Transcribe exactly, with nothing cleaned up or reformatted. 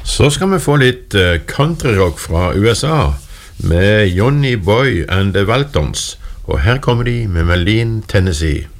Så skal vi få litt uh, countryrock fra U S A med Johnny Boy and the Waltons, og her kommer de med Merlin, Tennessee.